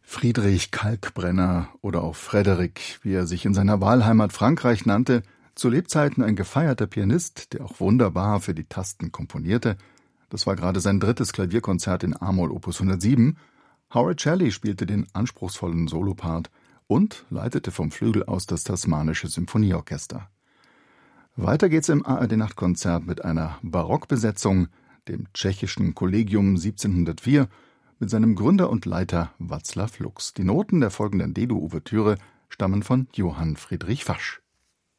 Friedrich Kalkbrenner oder auch Frédéric, wie er sich in seiner Wahlheimat Frankreich nannte, zu Lebzeiten ein gefeierter Pianist, der auch wunderbar für die Tasten komponierte. Das war gerade sein drittes Klavierkonzert in a-Moll Opus 107. Howard Shelley spielte den anspruchsvollen Solopart und leitete vom Flügel aus das Tasmanische Symphonieorchester. Weiter geht's im ARD-Nachtkonzert mit einer Barockbesetzung, dem tschechischen Kollegium 1704, mit seinem Gründer und Leiter Václav Lux. Die Noten der folgenden D-Dur-Ouvertüre stammen von Johann Friedrich Fasch.